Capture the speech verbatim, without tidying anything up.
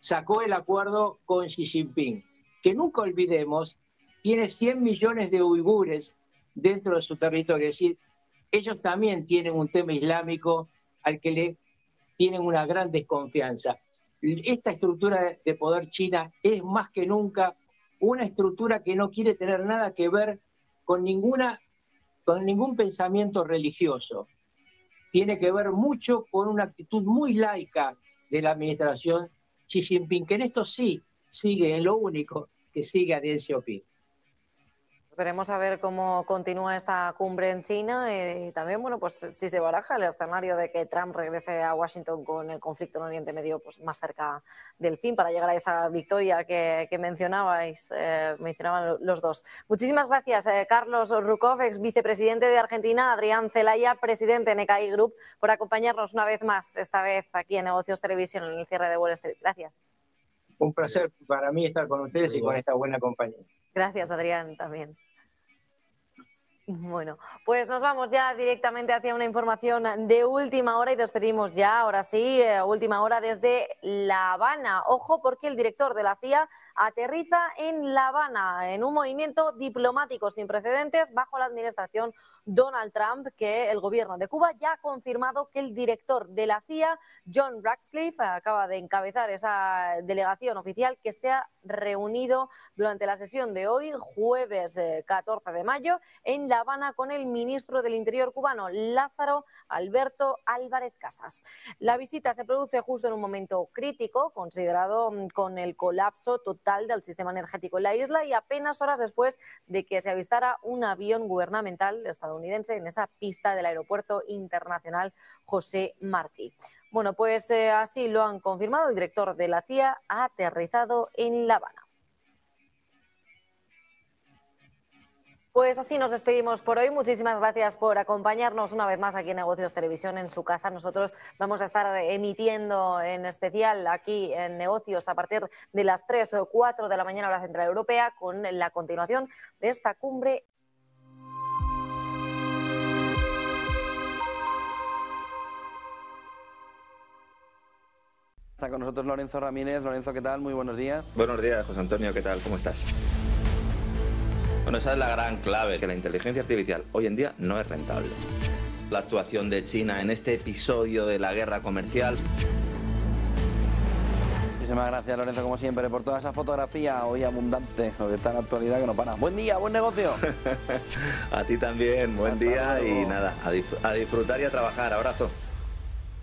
sacó el acuerdo con Xi Jinping, que nunca olvidemos, tiene cien millones de uigures dentro de su territorio. Es decir, ellos también tienen un tema islámico al que le tienen una gran desconfianza. Esta estructura de poder china es más que nunca una estructura que no quiere tener nada que ver con, ninguna, con ningún pensamiento religioso. Tiene que ver mucho con una actitud muy laica de la administración Xi Jinping, que en esto sí sigue en lo único que sigue a Deng Xiaoping. Veremos a ver cómo continúa esta cumbre en China y también, bueno, pues si se baraja el escenario de que Trump regrese a Washington con el conflicto en Oriente Medio pues más cerca del fin para llegar a esa victoria que, que mencionabais, eh, mencionaban los dos. Muchísimas gracias, eh, Carlos Rukov, ex vicepresidente de Argentina, Adrián Celaya, presidente de N K I Group, por acompañarnos una vez más, esta vez aquí en Negocios Televisión, en el cierre de Wall Street. Gracias. Un placer para mí estar con ustedes y con esta buena compañía. Gracias, Adrián, también. Bueno, pues nos vamos ya directamente hacia una información de última hora y despedimos ya, ahora sí, eh, última hora desde La Habana. Ojo, porque el director de la C I A aterriza en La Habana en un movimiento diplomático sin precedentes bajo la administración Donald Trump, que el gobierno de Cuba ya ha confirmado que el director de la C I A, John Ratcliffe, acaba de encabezar esa delegación oficial que se ha reunido durante la sesión de hoy, jueves eh, catorce de mayo, en La Habana con el ministro del Interior cubano, Lázaro Alberto Álvarez Casas. La visita se produce justo en un momento crítico, considerado con el colapso total del sistema energético en la isla y apenas horas después de que se avistara un avión gubernamental estadounidense en esa pista del Aeropuerto Internacional José Martí. Bueno, pues eh, así lo han confirmado. El director de la C I A ha aterrizado en La Habana. Pues así nos despedimos por hoy. Muchísimas gracias por acompañarnos una vez más aquí en Negocios Televisión en su casa. Nosotros vamos a estar emitiendo en especial aquí en Negocios a partir de las tres o cuatro de la mañana hora central europea con la continuación de esta cumbre. Está con nosotros Lorenzo Ramírez. Lorenzo, ¿qué tal? Muy buenos días. Buenos días, José Antonio, ¿qué tal? ¿Cómo estás? Bueno, esa es la gran clave, que la inteligencia artificial hoy en día no es rentable. La actuación de China en este episodio de la guerra comercial. Muchísimas gracias, Lorenzo, como siempre, por toda esa fotografía hoy abundante, lo que está en la actualidad que no para. Buen día, buen negocio. A ti también, buen Hasta día luego. Y nada, a disfrutar y a trabajar. Abrazo.